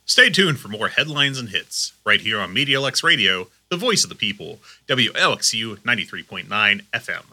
Stay tuned for more headlines and hits, right here on MediaLux Radio, the voice of the people, WLXU 93.9 FM.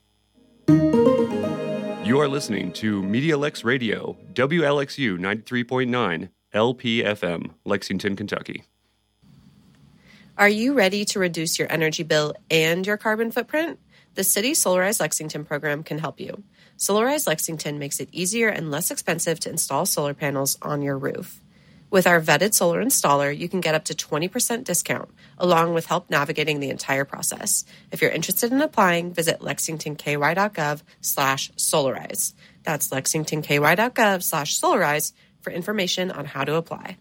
You are listening to MediaLux Radio, WLXU 93.9 LPFM, Lexington, Kentucky. Are you ready to reduce your energy bill and your carbon footprint? The City Solarize Lexington program can help you. Solarize Lexington makes it easier and less expensive to install solar panels on your roof. With our vetted solar installer, you can get up to 20% discount, along with help navigating the entire process. If you're interested in applying, visit lexingtonky.gov/solarize. That's lexingtonky.gov/solarize for information on how to apply.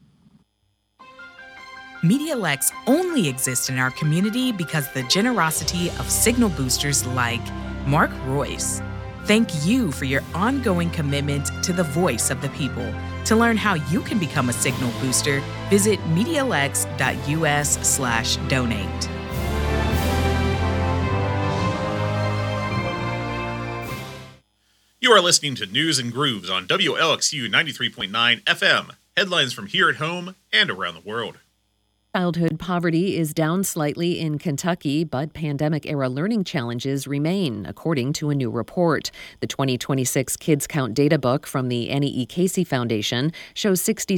MediaLex only exists in our community because of the generosity of signal boosters like Mark Royce. Thank you for your ongoing commitment to the voice of the people. To learn how you can become a signal booster, visit medialex.us/donate. You are listening to News and Grooves on WLXU 93.9 FM. Headlines from here at home and around the world. Childhood poverty is down slightly in Kentucky, but pandemic-era learning challenges remain, according to a new report. The 2026 Kids Count data book from the Annie E. Casey Foundation shows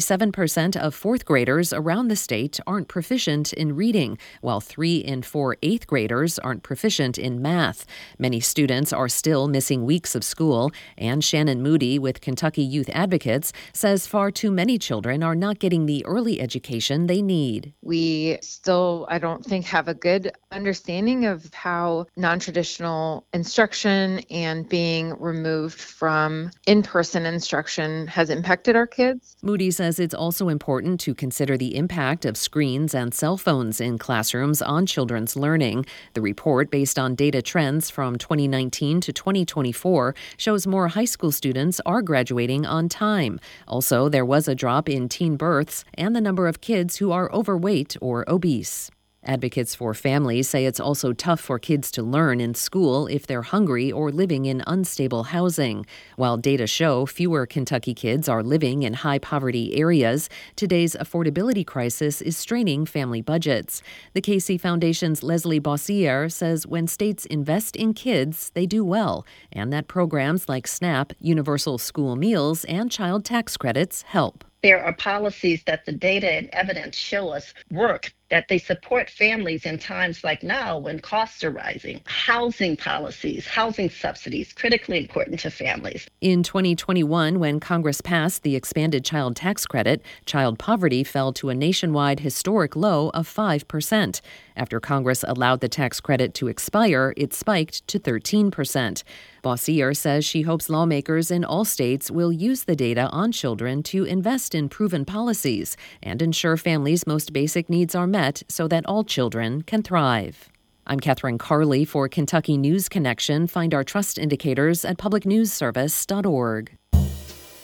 67% of fourth graders around the state aren't proficient in reading, while 3 in 4 eighth graders aren't proficient in math. Many students are still missing weeks of school, and Shannon Moody with Kentucky Youth Advocates says far too many children are not getting the early education they need. We still, I don't think, have a good understanding of how non-traditional instruction and being removed from in-person instruction has impacted our kids. Moody says it's also important to consider the impact of screens and cell phones in classrooms on children's learning. The report, based on data trends from 2019 to 2024, shows more high school students are graduating on time. Also, there was a drop in teen births and the number of kids who are overweight or obese. Advocates for families say it's also tough for kids to learn in school if they're hungry or living in unstable housing. While data show fewer Kentucky kids are living in high-poverty areas, today's affordability crisis is straining family budgets. The Casey Foundation's Leslie Bossier says when states invest in kids, they do well, and that programs like SNAP, universal school meals, and child tax credits help. There are policies that the data and evidence show us work, that they support families in times like now when costs are rising. Housing policies, housing subsidies, critically important to families. In 2021, when Congress passed the expanded child tax credit, child poverty fell to a nationwide historic low of 5%. After Congress allowed the tax credit to expire, it spiked to 13%. Bossier says she hopes lawmakers in all states will use the data on children to invest in proven policies and ensure families' most basic needs are met so that all children can thrive. I'm Catherine Carley for Kentucky News Connection. Find our trust indicators at publicnewsservice.org.